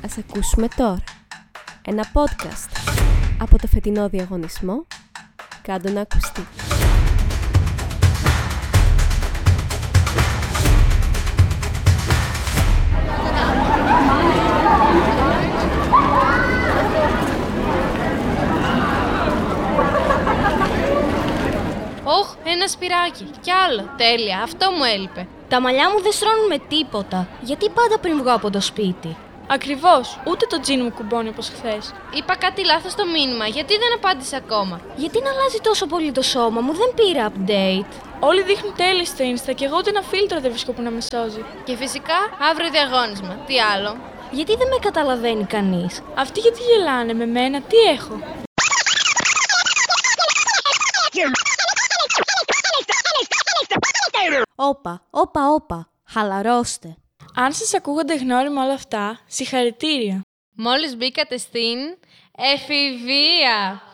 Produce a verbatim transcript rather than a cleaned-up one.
Ας ακούσουμε τώρα ένα podcast από το φετινό διαγωνισμό «Κάντο να ακουστεί». Όχ, ένα σπυράκι. Κι άλλο. Τέλεια. Αυτό μου έλειπε. Τα μαλλιά μου δεν στρώνουν με τίποτα. Γιατί πάντα πριν βγω από το σπίτι? Ακριβώς. Ούτε το τζιν μου κουμπώνει όπως χθες. Είπα κάτι λάθος στο μήνυμα. Γιατί δεν απάντησε ακόμα? Γιατί να αλλάζει τόσο πολύ το σώμα μου? Δεν πήρα update. Όλοι δείχνουν τέλει στο Insta και εγώ ούτε ένα φίλτρο δεν βρίσκω που να με σώζει. Και φυσικά αύριο διαγώνισμα. Τι άλλο? Γιατί δεν με καταλαβαίνει κανείς? Αυτοί γιατί γελάνε με μένα, τι έχω? Όπα, όπα, όπα. Χαλαρώστε. Αν σας ακούγονται γνώριμα όλα αυτά, συγχαρητήρια. Μόλις μπήκατε στην εφηβεία.